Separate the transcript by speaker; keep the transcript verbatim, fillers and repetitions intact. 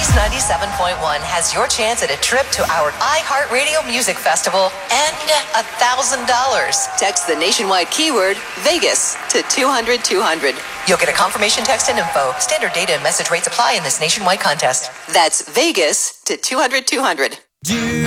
Speaker 1: Kiss ninety-seven point one has your chance at a trip to our iHeartRadio Music Festival and one thousand dollars. Text the nationwide keyword Vegas to two hundred two hundred. You'll get a confirmation text and info. Standard data and message rates apply in this nationwide contest. That's Vegas to two hundred two hundred.
Speaker 2: Do